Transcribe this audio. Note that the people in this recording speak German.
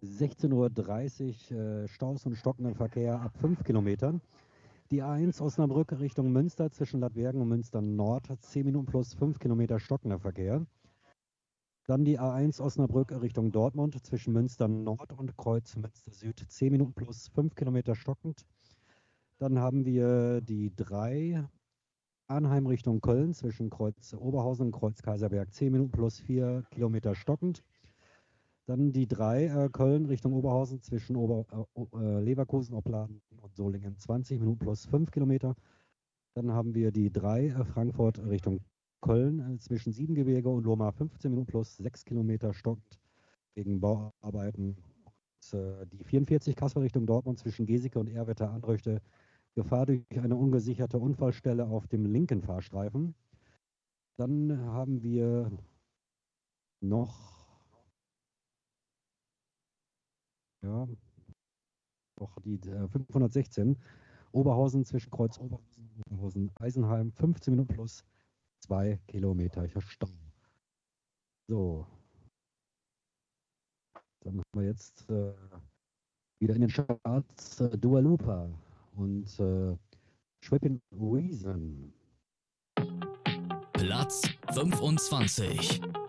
16:30 Uhr, Staus und stockender Verkehr ab 5 Kilometern. Die A1 Osnabrück Richtung Münster zwischen Ladwerken und Münster Nord, 10 Minuten plus 5 Kilometer stockender Verkehr. Dann die A1 Osnabrück Richtung Dortmund zwischen Münster Nord und Kreuz Münster Süd, 10 Minuten plus 5 Kilometer stockend. Dann haben wir die 3 Arnheim Richtung Köln zwischen Kreuz Oberhausen und Kreuz Kaiserberg, 10 Minuten plus 4 Kilometer stockend. Dann die 3 Köln Richtung Oberhausen zwischen Leverkusen, Opladen und Solingen, 20 Minuten plus 5 Kilometer. Dann haben wir die 3 Frankfurt Richtung Köln zwischen Siebengebirge und Lohmar, 15 Minuten plus 6 Kilometer stockend wegen Bauarbeiten. Und, die 44 Kassel Richtung Dortmund zwischen Geseke und Ehrwetter Anröchte, Gefahr durch eine ungesicherte Unfallstelle auf dem linken Fahrstreifen. Dann haben wir noch die 516 Oberhausen zwischen Kreuz Oberhausen und Oberhausen Eisenheim, 15 Minuten plus 2 Kilometer Stau. So, dann haben wir jetzt wieder in den Charts Dua Lipa und Trippin' Reason. Platz 25.